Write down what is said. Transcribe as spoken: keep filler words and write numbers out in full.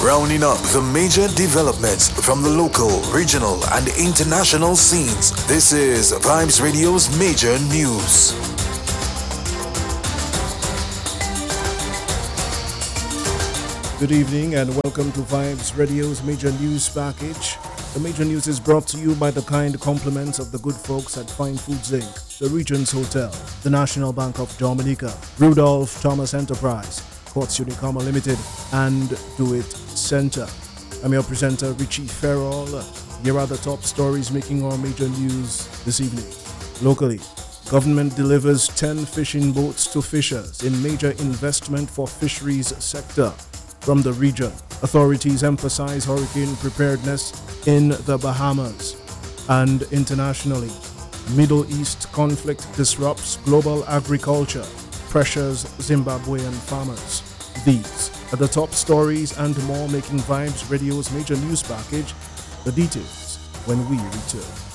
Rounding up the major developments from the local, regional, and international scenes. This is Vibes Radio's Major News. Good evening and welcome to Vibes Radio's Major News Package. The major news is brought to you by the kind compliments of the good folks at Fine Foods Incorporated, the Regents Hotel, the National Bank of Dominica, Rudolph Thomas Enterprise, Quartz Unicoma Limited, and Do It Center. I'm your presenter, Richie Farrell. Here are the top stories making our major news this evening. Locally, government delivers ten fishing boats to fishers in major investment for fisheries sector. From the region, authorities emphasize hurricane preparedness in the Bahamas. And internationally, Middle East conflict disrupts global agriculture, pressures Zimbabwean farmers. These are the top stories and more making Vibes Radio's major news package. The details when we return.